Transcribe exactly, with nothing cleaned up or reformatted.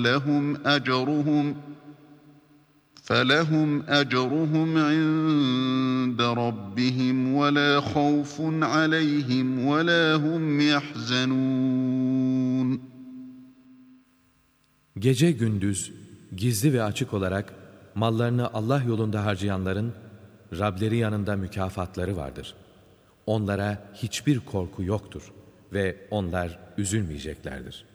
لَهُمْ أَجْرُهُمْ فَلَهُمْ أَجْرُهُمْ عِندَ رَبِّهِمْ وَلَا خَوْفٌ عَلَيْهِمْ وَلَا هُمْ يَحْزَنُونَ. Gece gündüz, gizli ve açık olarak mallarını Allah yolunda harcayanların Rableri yanında mükafatları vardır. Onlara hiçbir korku yoktur ve onlar üzülmeyeceklerdir.